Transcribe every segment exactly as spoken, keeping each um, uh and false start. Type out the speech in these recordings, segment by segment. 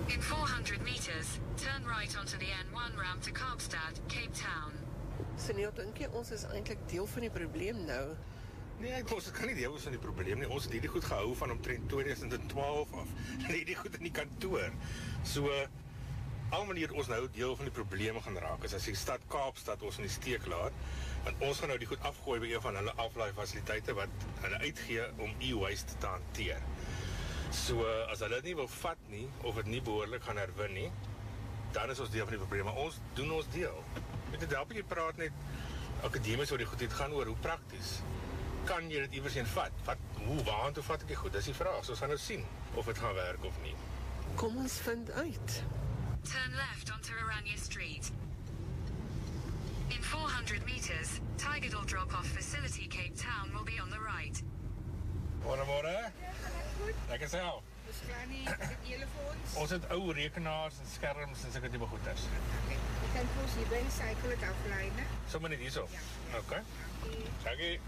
In four hundred meters, turn right onto the N one ramp to Kaapstad, Cape Town. Senio, dink jy ons is eintlik deel van die probleem nou? Nee, ons kan nie deel wees van die probleem nie. Ons het hierdie goed gehou van omtrent tweeduisend twaalf af. Hierdie goed in die kantoor. So, al wanneer ons nou deel van die probleme gaan raak, is as die stad Kaapstad ons in die steek laat, want ons gaan nou die goed afgooi by een van hulle aflaai fasiliteite wat hulle uitgee om e-waste te hanteer. So, as hulle dit nie wil vat nie, of het nie behoorlik gaan herwin nie, dan is ons deel van die probleem, maar ons doen ons deel. Met dit help jy praat net akademies oor die goed, dit gaan oor hoe prakties. Kan jy dit iewers heen vat? Vat hoe, waar toe vat ek die goed? Dis die vraag, so ons gaan nou sien of het gaan werk of nie. Kom ons vind uit. Turn left onto Oranje Street. In four hundred meters, Tigerdal drop-off facility Cape Town will be on the right. Môre, môre. Ja, gaan goed. Lekker self. Dis klaar nie, is dit julle vir ons? Ons het ou rekenaars en skerms en sulke tipe goeders. Okay. Jy kan vir ons hier by die cycle het aflaai, né? Sommer net hierso. Ja. Okay. Dankie.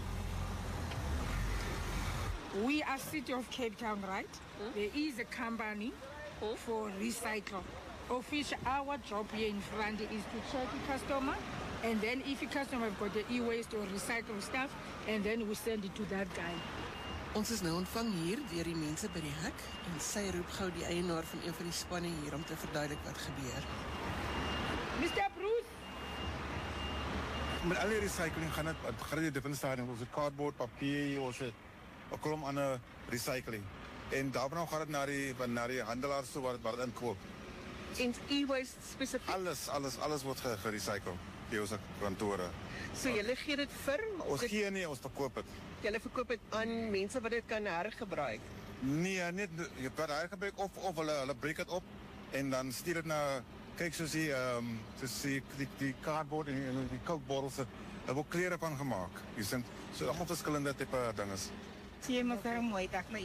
We are City of Cape Town, right? Hmm? There is a company hmm? for recycle. Of which our job here in front is to check the customer, and then if the customer have got the e-waste or recycle stuff, and then we send it to that guy. Ons is nou ontvang hier deur die mense by die hek en sy roep gou die eienaar van een van die spanne hier om te verduidelik wat gebeur. mister Bruce! Met al die recycling gaan het, het gaan dit different stadiums. Ons het cardboard, papier, ons het een kolom ander recycling. En daarvan gaat het naar die, naar die handelaars toe waar het, waar het inkoop. En e-waste spesifiek? Alles, alles, alles wordt gerecycled bij onze kantoren. So julle gee dit vir? Ons gee nie, ons verkoop het. Julle verkoop dit aan mense wat dit kan hergebruik? Nee, net, je kan hergebruik of, of hulle, hulle breek het op en dan stuur het naar, kijk soos die, um, soos die, die, die cardboard en die, die kookbottels, daar word klere van gemaakt. Die zijn so allemaal verschillende type dinges. Zie je mevrouw, mooi dag.